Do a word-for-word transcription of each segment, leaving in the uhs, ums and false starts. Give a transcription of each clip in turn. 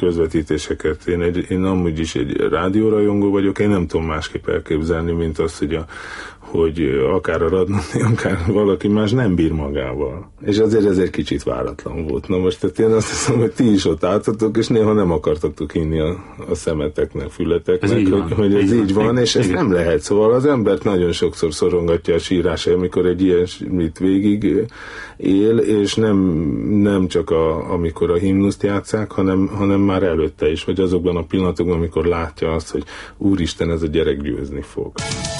közvetítéseket. Én, egy, én amúgy is egy rádiórajongó vagyok, én nem tudom másképp elképzelni, mint azt, hogy, a, hogy akár a Radnóti, akár valaki más nem bír magával. És azért ez egy kicsit váratlan volt. Na most tehát én azt hiszem, hogy ti is ott álltatok, és néha nem akartatok hinni a, a szemeteknek, fületeknek, ez hogy, hogy ez így, így van, van és ez nem lehet. Szóval az embert nagyon sokszor szorongatja a sírása, amikor egy ilyesmit végig él, és nem, nem csak a, amikor a himnuszt játsszák, hanem, hanem már előtte is, vagy azokban a pillanatokban, amikor látja azt, hogy úristen, ez a gyerek győzni fog.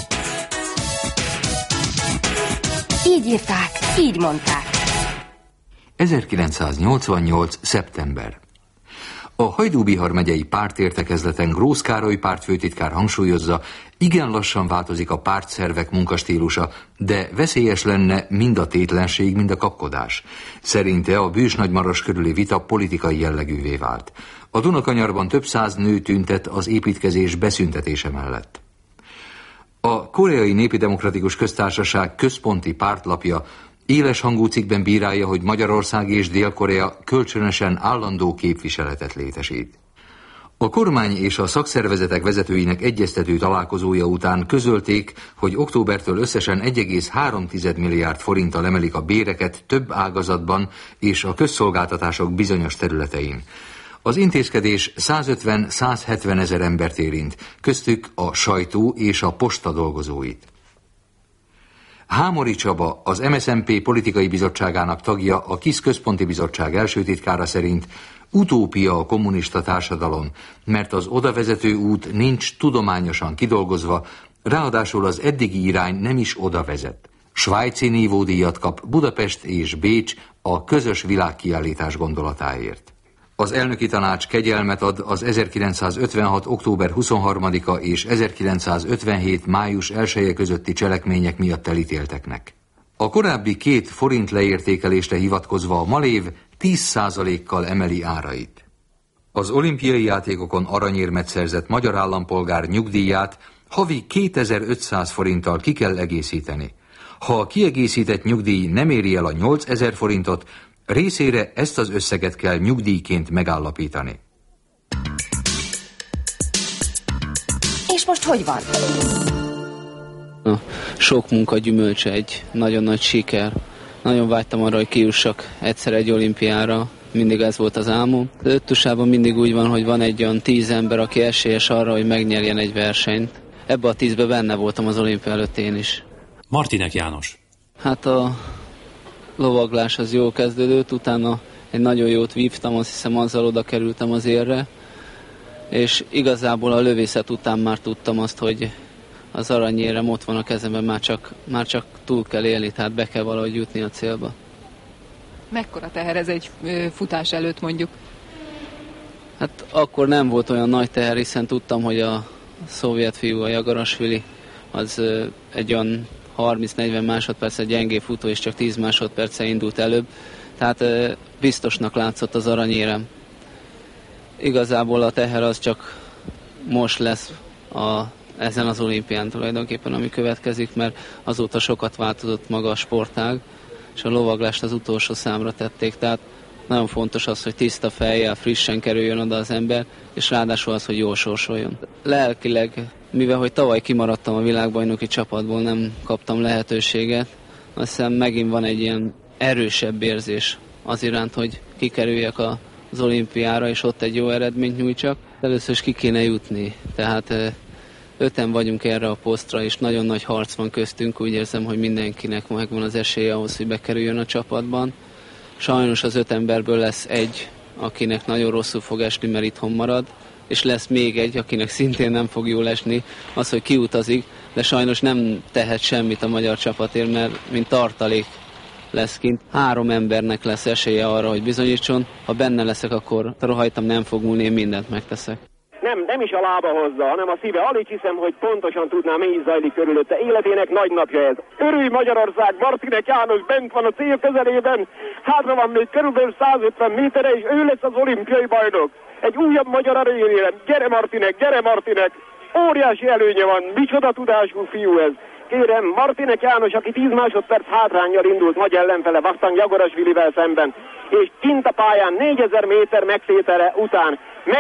Így írták, így mondták. ezerkilencszáznyolcvannyolc. szeptember. A Hajdú-Bihar megyei pártértekezleten Grósz Károly pártfőtitkár hangsúlyozza, igen lassan változik a pártszervek munkastílusa, de veszélyes lenne mind a tétlenség, mind a kapkodás. Szerinte a Bős-Nagymaros körüli vita politikai jellegűvé vált. A Dunakanyarban több száz nő tüntet az építkezés beszüntetése mellett. A Koreai Népi Demokratikus Köztársaság központi pártlapja éles hangú cikkben bírálja, hogy Magyarország és Dél-Korea kölcsönösen állandó képviseletet létesít. A kormány és a szakszervezetek vezetőinek egyeztető találkozója után közölték, hogy októbertől összesen egy egész három milliárd forinttal emelik a béreket több ágazatban és a közszolgáltatások bizonyos területein. Az intézkedés százötven-százhetven ezer embert érint, köztük a sajtó és a posta dolgozóit. Hámori Csaba, az em es zé em pé politikai bizottságának tagja, a KISZ központi bizottság első titkára szerint utópia a kommunista társadalom, mert az odavezető út nincs tudományosan kidolgozva, ráadásul az eddigi irány nem is oda vezet. Svájci nívódíjat kap Budapest és Bécs a közös világkiállítás gondolatáért. Az elnöki tanács kegyelmet ad az ezerkilencszázötvenhat. október huszonharmadika és ezerkilencszázötvenhét. május elseje közötti cselekmények miatt elítélteknek. A korábbi két forint leértékelésre hivatkozva a Malév tíz százalékkal emeli árait. Az olimpiai játékokon aranyérmet szerzett magyar állampolgár nyugdíját havi kétezer-ötszáz forinttal ki kell egészíteni. Ha a kiegészített nyugdíj nem éri el a nyolcezer forintot, részére ezt az összeget kell nyugdíjként megállapítani. És most hogy van? A sok munka gyümölcse, egy nagyon nagy siker. Nagyon vágytam arra, hogy kijussak egyszer egy olimpiára. Mindig ez volt az álmom. Az öttusában mindig úgy van, hogy van egy olyan tíz ember, aki esélyes arra, hogy megnyerjen egy versenyt. Ebbe a tízbe benne voltam az olimpia előtt én is. Martinek János. Hát a lovaglás az jól kezdődött, utána egy nagyon jót vívtam, azt hiszem azzal oda kerültem az érre, és igazából a lövészet után már tudtam azt, hogy az aranyérem ott van a kezemben, már csak, már csak túl kell élni, tehát be kell valahogy jutni a célba. Mekkora teher ez egy futás előtt mondjuk? Hát akkor nem volt olyan nagy teher, hiszen tudtam, hogy a szovjet fiú, a Jagarasvili, az egy olyan harminc-negyven másodperc gyengé futó, és csak tíz másodperce indult előbb, tehát biztosnak látszott az aranyérem. Igazából a teher az csak most lesz a, ezen az olimpián tulajdonképpen, ami következik, mert azóta sokat változott maga a sportág, és a lovaglást az utolsó számra tették, tehát nagyon fontos az, hogy tiszta fejjel, frissen kerüljön oda az ember, és ráadásul az, hogy jól sorsoljon. Lelkileg, mivel hogy tavaly kimaradtam a világbajnoki csapatból, nem kaptam lehetőséget, azt hiszem megint van egy ilyen erősebb érzés az iránt, hogy kikerüljek az olimpiára, és ott egy jó eredményt nyújtsak. Először is ki kéne jutni, tehát öten vagyunk erre a posztra, és nagyon nagy harc van köztünk, úgy érzem, hogy mindenkinek megvan az esélye ahhoz, hogy bekerüljön a csapatban. Sajnos az öt emberből lesz egy, akinek nagyon rosszul fog esni, mert itthon marad, és lesz még egy, akinek szintén nem fog jól esni, az, hogy kiutazik, de sajnos nem tehet semmit a magyar csapatért, mert mint tartalék lesz kint. Három embernek lesz esélye arra, hogy bizonyítson, ha benne leszek, akkor rohajtam nem fog múlni, én mindent megteszek. Nem, nem is a lába hozza, hanem a szíve. Alig hiszem, hogy pontosan tudná, mi is zajlik körülötte. Életének nagy napja ez. Örülj Magyarország, Martinek János bent van a cél közelében. Hátra van még körülbelül százötven méterre, és ő lesz az olimpiai bajnok. Egy újabb magyar aranyérem. Gyere Martinek, gyere Martinek! Óriási előnye van, micsoda tudású fiú ez. kérem, Martinek János, aki tíz másodperc hátránnyal indult nagy ellenfele Vakhtang Jagorasvilivel szemben, és kint a pályán négyezer méter megtétele után